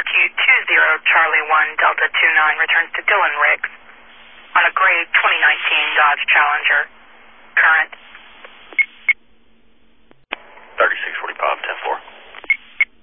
RQ20 Charlie 1 Delta 29 returns to Dylan Riggs on a gray 2019 Dodge Challenger. Current